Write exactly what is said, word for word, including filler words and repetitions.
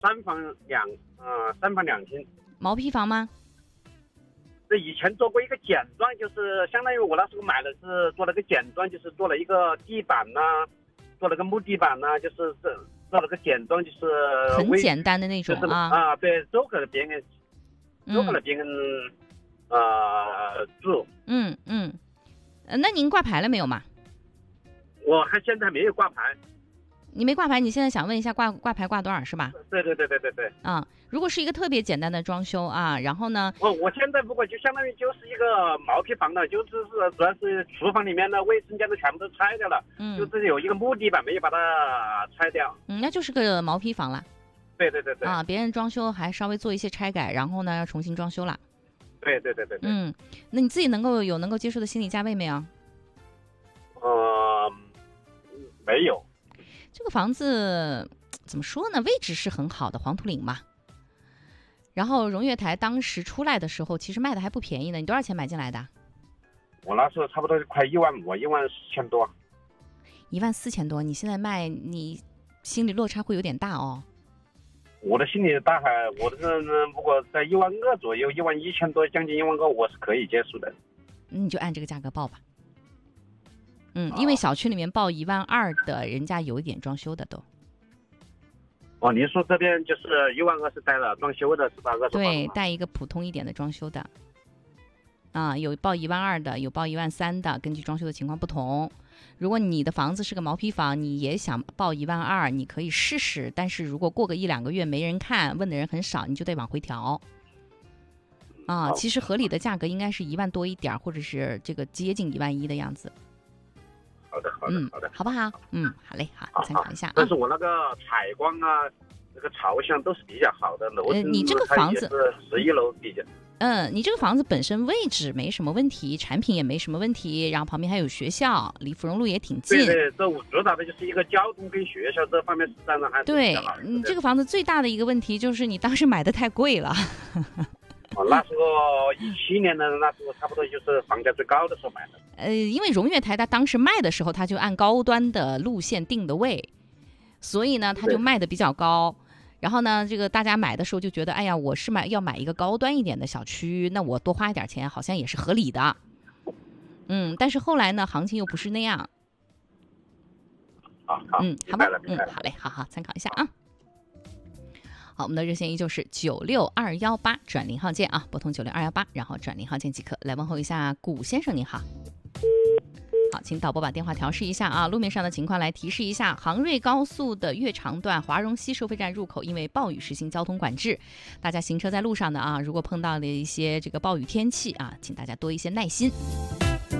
三房两呃三房两厅。 毛坯房吗？ 这以前做过一个简装，就是相当于我那时候买的是做了个简装，就是做了一个地板呐、啊，做了个木地板呐、啊，就是这做了个简装，就是很简单的那种啊。 啊，对，周可的别人，周可的别人，呃，住。 嗯嗯，那您挂牌了没有嘛？ 我还现在还没有挂牌。 你没挂牌，你现在想问一下挂挂牌挂多少是吧？ 对对对对对对。 啊，如果是一个特别简单的装修啊，然后呢？ 我我现在不过就相当于就是一个毛坯房了，就是是主要是厨房里面的卫生间都全部都拆掉了，嗯，就是有一个木地板没有把它拆掉， 嗯，那就是个毛坯房了。 对对对对。 啊，别人装修还稍微做一些拆改，然后呢要重新装修了。 对对对对对。 嗯，那你自己能够有能够接受的心理价位没有？ 呃，没有。 这个房子怎么说呢？位置是很好的，黄土岭嘛。然后荣悦台当时出来的时候，其实卖的还不便宜呢。你多少钱买进来的？ 我那时候差不多快一万五，一万四千多。 一万四千多，你现在卖，你心理落差会有点大哦。 我的心理大还，我的如果在一万二左右，一万一千多，将近一万二，我是可以接受的。 你就按这个价格报吧。嗯，因为小区里面报一万二的，人家有一点装修的都。 哦，您说这边就是一万二是带了装修的是吧？ 对，带一个普通一点的装修的。啊，有报一万二的，有报一万三的，根据装修的情况不同。如果你的房子是个毛坯房，你也想报一万二，你可以试试。但是如果过个一两个月没人看，问的人很少，你就得往回调。啊，其实合理的价格应该是一万多一点，或者是这个接近一万一的样子。 好的，好的，好的， 好不好？嗯，好嘞，好，参考一下啊。 但是我那个采光啊，那个朝向都是比较好的楼。 呃，你这个房子是十一楼比较。 嗯，你这个房子本身位置没什么问题，产品也没什么问题，然后旁边还有学校，离芙蓉路也挺近。 对对，这我主打的就是一个交通跟学校这方面是占的还是对。你这个房子最大的一个问题就是你当时买的太贵了。 哦，那时候一七年的那时候差不多就是房价最高的时候买的。 呃，因为荣悦台它当时卖的时候，它就按高端的路线定的位，所以呢，它就卖的比较高。然后呢，这个大家买的时候就觉得，哎呀，我是买要买一个高端一点的小区，那我多花一点钱好像也是合理的。嗯，但是后来呢，行情又不是那样。 好好， 嗯，好吧，嗯，好嘞，好好参考一下啊。好，我们的热线依旧是九六二幺八转零号键啊，拨通九六二幺八，然后转零号键即可。来问候一下古先生，您好。好，请导播把电话调试一下啊。路面上的情况来提示一下：杭瑞高速的越长段华容西收费站入口因为暴雨实行交通管制，大家行车在路上的啊，如果碰到了一些这个暴雨天气啊，请大家多一些耐心。